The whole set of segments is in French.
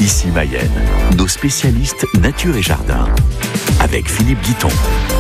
Ici Mayenne, nos spécialistes nature et jardin. Avec Philippe Guiton.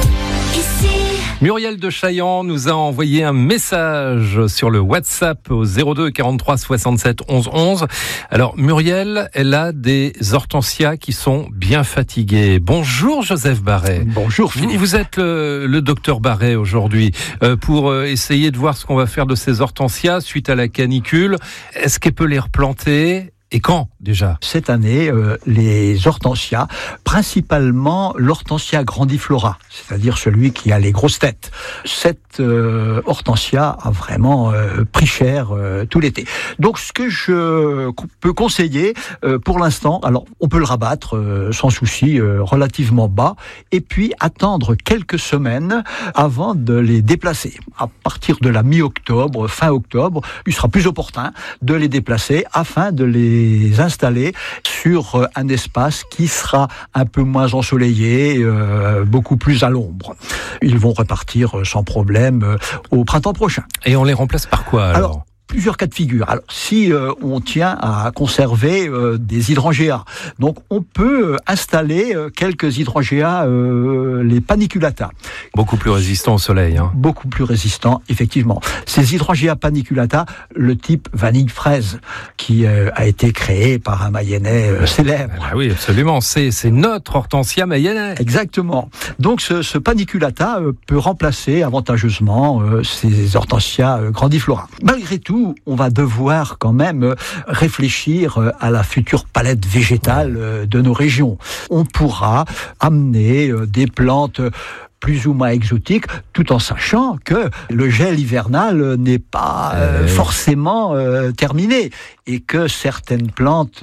Muriel de Chaillan nous a envoyé un message sur le WhatsApp au 02 43 67 11 11. Alors Muriel, elle a des hortensias qui sont bien fatiguées. Bonjour Joseph Barret. Bonjour Philippe. Vous êtes le docteur Barret aujourd'hui pour essayer de voir ce qu'on va faire de ces hortensias suite à la canicule. Est-ce qu'elle peut les replanter ? Et quand déjà ? Cette année, les hortensias, principalement l'hortensia grandiflora, c'est-à-dire celui qui a les grosses têtes. Cette hortensia a vraiment pris cher tout l'été. Donc ce que je peux conseiller pour l'instant, alors on peut le rabattre sans souci, relativement bas, et puis attendre quelques semaines avant de les déplacer. À partir de la mi-octobre, fin octobre, il sera plus opportun de les déplacer afin de les installer sur un espace qui sera un peu moins ensoleillé, beaucoup plus à l'ombre. Ils vont repartir sans problème au printemps prochain. Et on les remplace par quoi alors ? Plusieurs cas de figure. Alors, si on tient à conserver des hydrangeas, donc on peut installer quelques hydrangeas, les paniculata. Beaucoup plus résistants au soleil. Hein. Beaucoup plus résistants, effectivement. Ces hydrangeas paniculata, le type vanille-fraise, qui a été créé par un Mayennais célèbre. Ah oui, absolument. C'est notre hortensia mayennais. Exactement. Donc ce paniculata peut remplacer avantageusement ces hortensias grandiflora. Malgré tout, on va devoir quand même réfléchir à la future palette végétale de nos régions. On pourra amener des plantes plus ou moins exotiques, tout en sachant que le gel hivernal n'est pas forcément terminé et que certaines plantes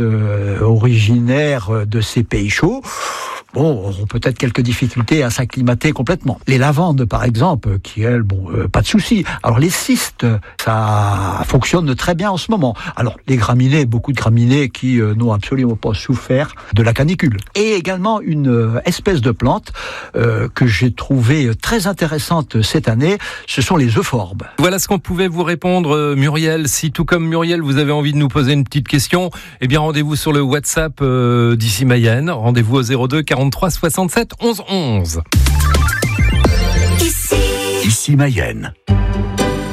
originaires de ces pays chauds auront peut-être quelques difficultés à s'acclimater complètement. Les lavandes, par exemple, qui elles, pas de souci. Alors les cystes, ça fonctionne très bien en ce moment. Alors les graminées, beaucoup de graminées qui n'ont absolument pas souffert de la canicule. Et également une espèce de plante que j'ai trouvée très intéressante cette année, ce sont les euphorbes. Voilà ce qu'on pouvait vous répondre, Muriel. Si tout comme Muriel, vous avez envie de nous poser une petite question, eh bien rendez-vous sur le WhatsApp d'Ici Mayenne. Rendez-vous au 02 43 67 11 11. Ici Mayenne.